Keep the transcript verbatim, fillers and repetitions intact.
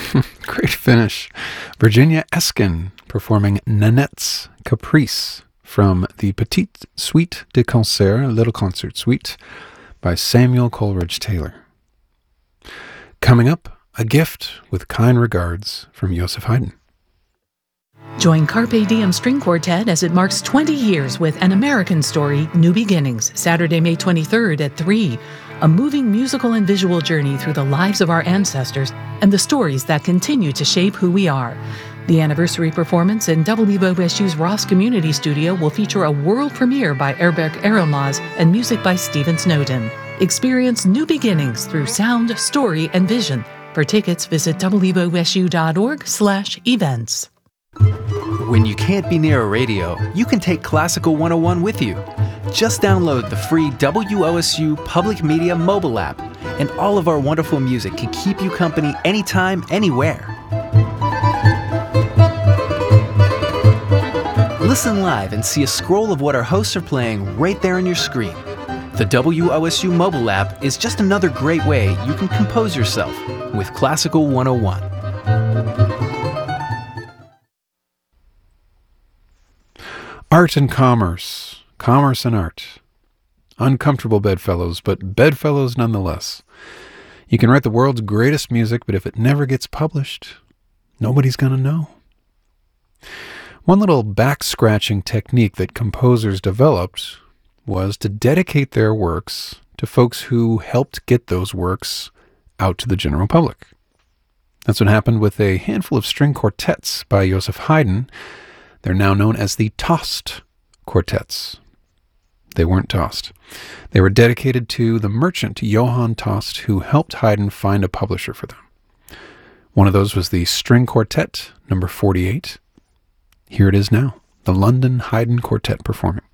Great finish. Virginia Eskin performing Nanette's Caprice from the Petite Suite de Concert, Little Concert Suite, by Samuel Coleridge Taylor. Coming up, a gift with kind regards from Joseph Haydn. Join Carpe Diem String Quartet as it marks twenty years with An American Story, New Beginnings, Saturday, May twenty-third at three. A moving musical and visual journey through the lives of our ancestors and the stories that continue to shape who we are. The anniversary performance in W O S U's Ross Community Studio will feature a world premiere by Erberk Erenmaz and music by Stephen Snowden. Experience new beginnings through sound, story, and vision. For tickets, visit wosu.org slash events. When you can't be near a radio, you can take Classical one oh one with you. Just download the free W O S U Public Media mobile app, and all of our wonderful music can keep you company anytime, anywhere. Listen live and see a scroll of what our hosts are playing right there on your screen. The W O S U mobile app is just another great way you can compose yourself with Classical one oh one. Art and commerce. Commerce and art. Uncomfortable bedfellows, but bedfellows nonetheless. You can write the world's greatest music, but if it never gets published, nobody's going to know. One little back-scratching technique that composers developed was to dedicate their works to folks who helped get those works out to the general public. That's what happened with a handful of string quartets by Joseph Haydn. They're now known as the Tost Quartets. They weren't tossed. They were dedicated to the merchant Johann Tost, who helped Haydn find a publisher for them. One of those was the String Quartet, number forty-eight. Here it is now, the London Haydn Quartet performing.